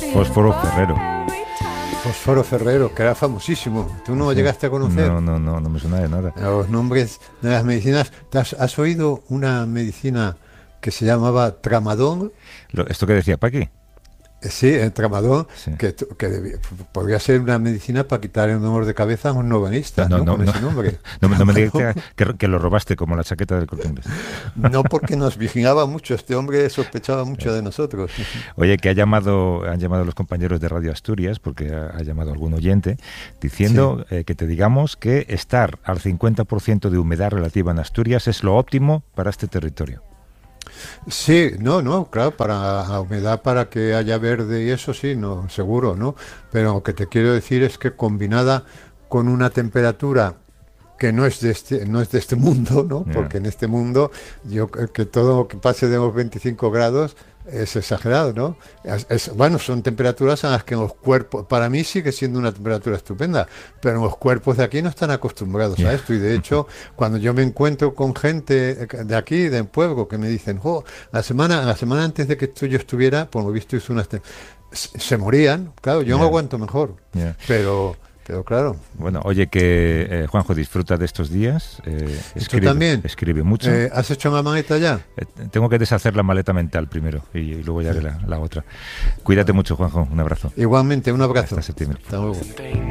Fósforo Ferrero. Fósforo Ferrero, que era famosísimo. ¿Tú no llegaste a conocer? No me suena de nada. Los nombres de las medicinas. ¿Has oído una medicina que se llamaba Tramadol? ¿Esto que decía Paqui? Sí, el Tramadol, Sí. que podría ser una medicina para quitar el dolor de cabeza a un novelista, ¿no? Con ese nombre. No me digas que lo robaste como la chaqueta del Corte Inglés. No, porque nos vigilaba mucho. Este hombre sospechaba mucho de nosotros. Oye, que han llamado los compañeros de Radio Asturias, porque ha llamado algún oyente, diciendo que te digamos que estar al 50% de humedad relativa en Asturias es lo óptimo para este territorio. Sí, claro, para la humedad, para que haya verde y eso sí, no, seguro, ¿no? Pero lo que te quiero decir es que combinada con una temperatura que no es de este mundo, ¿no? Yeah. Porque en este mundo, que todo lo que pase de los 25 grados es exagerado, ¿no? Bueno, son temperaturas a las que los cuerpos, para mí sigue siendo una temperatura estupenda, pero los cuerpos de aquí no están acostumbrados a esto, y de hecho, cuando yo me encuentro con gente de aquí, del pueblo, que me dicen, la semana antes de que yo estuviera, por lo visto hizo se morían, claro, yo no aguanto mejor, pero claro. Bueno, oye, que Juanjo, disfruta de estos días. ¿Tú también? Escribe mucho. ¿Has hecho una maleta ya? Tengo que deshacer la maleta mental primero y luego ya haré la otra. Cuídate mucho, Juanjo. Un abrazo. Igualmente, un abrazo. Hasta septiembre. Hasta luego.